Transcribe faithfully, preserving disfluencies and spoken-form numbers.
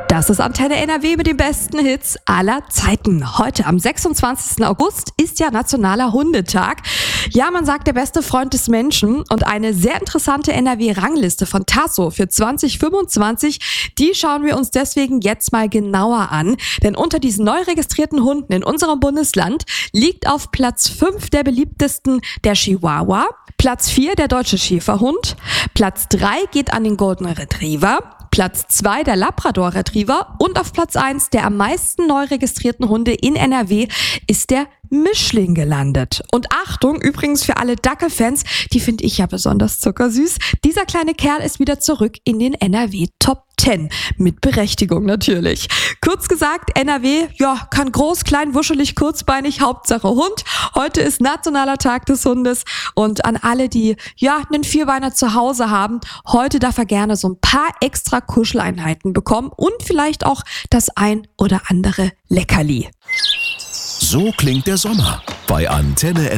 Das ist Antenne N R W mit den besten Hits aller Zeiten. Heute am sechsundzwanzigsten August ist ja Nationaler Hundetag. Ja, man sagt der beste Freund des Menschen, und eine sehr interessante N R W-Rangliste von Tasso für zwanzig fünfundzwanzig, die schauen wir uns deswegen jetzt mal genauer an. Denn unter diesen neu registrierten Hunden in unserem Bundesland liegt auf Platz fünf der beliebtesten der Chihuahua, Platz vier der deutsche Schäferhund, Platz drei geht an den Golden Retriever, Platz zwei der Labrador Retriever und auf Platz eins der am meisten neu registrierten Hunde in N R W ist der Mischling gelandet. Und Achtung, übrigens für alle Dackelfans, die finde ich ja besonders zuckersüß. Dieser kleine Kerl ist wieder zurück in den N R W Top zehn. Mit Berechtigung natürlich. Kurz gesagt, N R W, ja, kann groß, klein, wuschelig, kurzbeinig, Hauptsache Hund. Heute ist Nationaler Tag des Hundes, und an alle, die, ja, einen Vierbeiner zu Hause haben, heute darf er gerne so ein paar extra Kuscheleinheiten bekommen und vielleicht auch das ein oder andere Leckerli. So klingt der Sommer bei Antenne